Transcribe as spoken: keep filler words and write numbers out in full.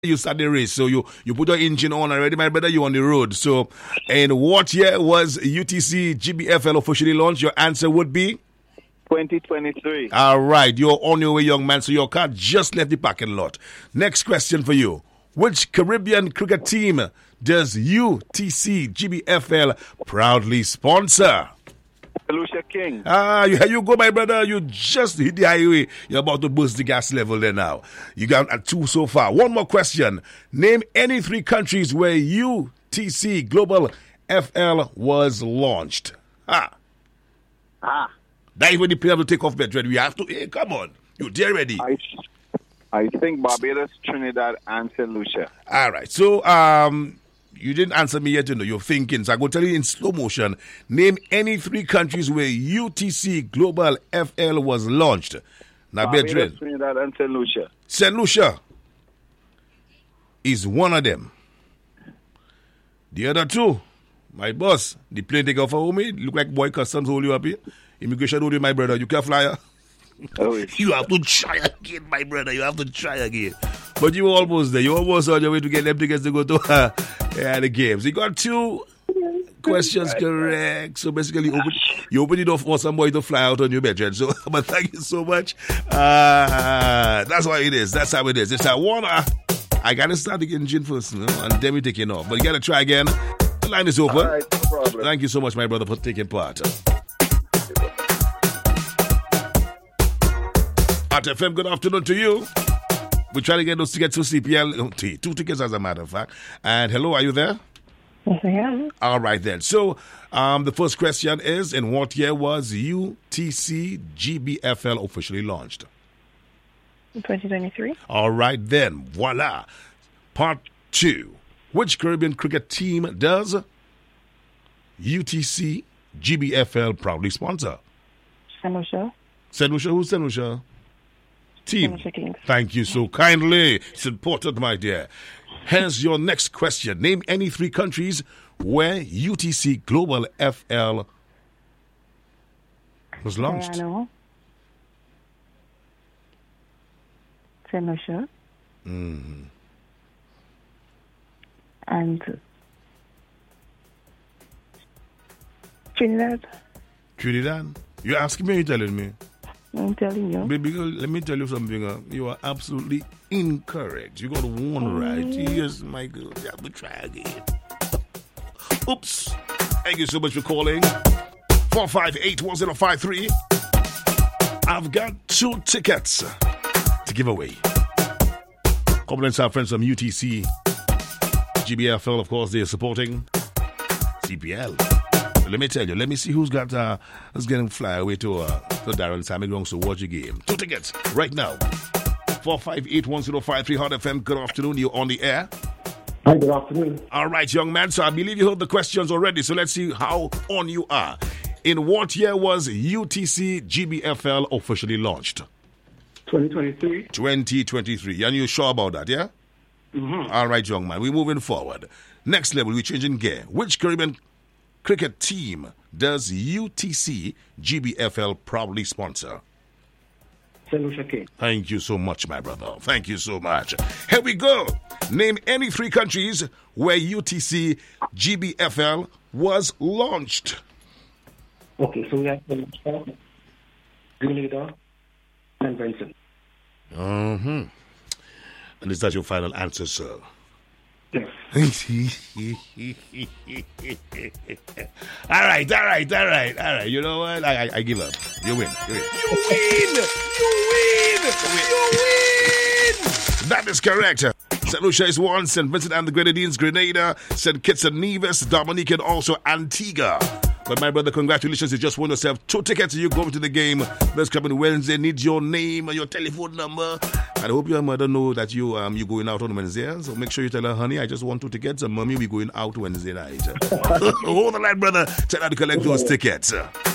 you start the race. So you, you put your engine on already, my brother, you're on the road. So in what year was U T C G B F L officially launched? Your answer would be? twenty twenty-three. All right, you're on your way, young man. So your car just left the parking lot. Next question for you. Which Caribbean cricket team does U T C G B F L proudly sponsor? Lucia King. Ah, here you go, my brother. You just hit the highway. You're about to boost the gas level there now. You got at two so far. One more question. Name any three countries where U T C Global F L was launched. Ah. Ah. That is when the player have to take off bedroom. We have to. Hey, come on. You're there ready. I, I think Barbados, Trinidad, and Saint Lucia. All right. So, um... you didn't answer me yet, you know. You're thinking. So I'm going to tell you in slow motion. Name any three countries where U T C Global F L was launched. Now, Barbados, Trinidad, and Saint Lucia. Saint Lucia is one of them. The other two, my boss, the plane take off for me. Look like boy customs hold you up here. Immigration hold you, my brother. You can't fly her. Oh, you have to try again, my brother. You have to try again. But you almost there. You almost on your way to get them tickets to go to uh, yeah, the games. You got two questions correct. So basically, you open, you open it up for somebody to fly out on your bedroom. So, but thank you so much. Uh, that's what it is. That's how it is. It's that one. Uh, I got to start the engine first, you know, and then we taking off. But you got to try again. The line is open. All right, no problem. Thank you so much, my brother, for taking part. At F M, good afternoon to you. We're trying to get those tickets to C P L. Two tickets, as a matter of fact. And hello, are you there? Yes, I am. All right, then. So um, the first question is, in what year was U T C G B F L officially launched? twenty twenty-three. All right, then. Voila. Part two. Which Caribbean cricket team does U T C G B F L proudly sponsor? Saint Lucia. Saint Lucia, who's Saint Lucia? Team. Saint Lucia Kings. Thank you so kindly. It's important, my dear. Here's your next question. Name any three countries where U T C Global F L was launched. Guyana. Saint Lucia. Mm-hmm. And Trinidad. Trinidad? You're asking me or you're telling me? I'm telling you. Baby girl, let me tell you something. Uh, you are absolutely incorrect. You got one right. Yes, my girl. You have to try again. Oops. Thank you so much for calling. four five eight, one zero five three. I've got two tickets to give away. Compliments our friends from U T C G B F L, of course, they're supporting C P L. Let me tell you, let me see who's got uh, who's getting fly away to uh, to Darren Sammy Grounds to watch a game. Two tickets right now. four five eight, one zero five three Hot F M. Good afternoon. You're on the air. Hi, good afternoon. All right, young man. So I believe you heard the questions already. So let's see how on you are. In what year was U T C G B F L officially launched? twenty twenty-three. twenty twenty-three. And you're sure about that, yeah? Mm-hmm. All right, young man. We're moving forward. Next level, we're changing gear. Which Caribbean cricket team does U T C G B F L proudly sponsor? Saint Lucia King. Thank you so much, my brother. Thank you so much. Here we go. Name any three countries where U T C G B F L was launched. Okay, so we have Grenada and Vincent. Mm-hmm. And is that your final answer, sir? Yes. all right, all right, all right, all right. You know what? I, I, I give up. You win. You win. You win. You win. You win. That is correct. Saint Lucia is one. Saint Vincent and the Grenadines, Grenada. Saint Kitts and Nevis, Dominique, and also Antigua. But my brother, congratulations. You just won yourself two tickets. You go to the game this coming Wednesday. Need your name and your telephone number. And I hope your mother know that you um you going out on Wednesday. So make sure you tell her, honey, I just want two tickets. And mommy, we going out Wednesday night. Hold the line, brother. Tell her to collect those tickets.